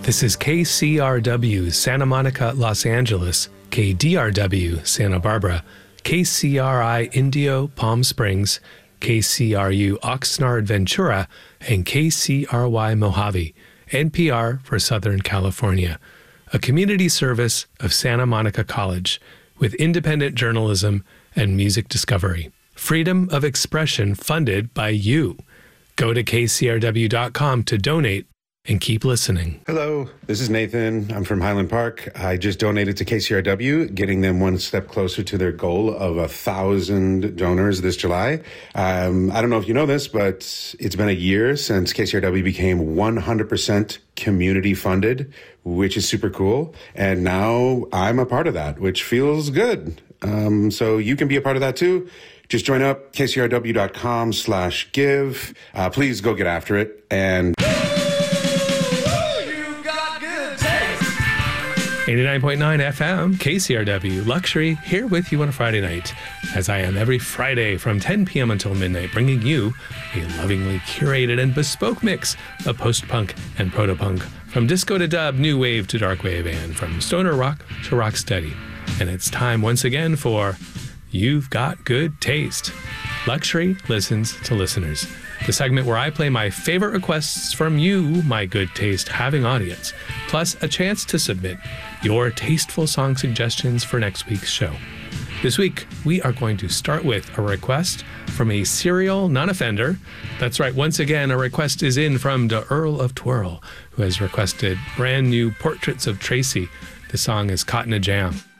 This is KCRW Santa Monica, Los Angeles, KDRW Santa Barbara, KCRI Indio, Palm Springs, KCRU Oxnard, Ventura, and KCRY Mojave, NPR for Southern California, a community service of Santa Monica College with independent journalism and music discovery. Freedom of expression funded by you. Go to kcrw.com to donate and keep listening. Hello, this is Nathan. I'm from Highland Park. I just donated to KCRW, getting them one step closer to their goal of 1,000 donors this July. I don't know if you know this, but it's been a year since KCRW became 100% community funded, which is super cool. And now I'm a part of that, which feels good. So you can be a part of that too. Just join up, kcrw.com/give. Please go get after it. And 89.9 FM, KCRW, Luxury, here with you on a Friday night, as I am every Friday from 10 p.m. until midnight, bringing you a lovingly curated and bespoke mix of post-punk and proto-punk, from disco to dub, new wave to dark wave, and from stoner rock to rocksteady. And it's time once again for You've Got Good Taste. Luxury listens to listeners, the segment where I play my favorite requests from you, my good taste having audience, plus a chance to submit your tasteful song suggestions for next week's show. This week, we are going to start with a request from a serial non-offender. That's right, once again, a request is in from the Earl of Twirl, who has requested brand new Portraits of Tracy. The song is Caught in a Jam.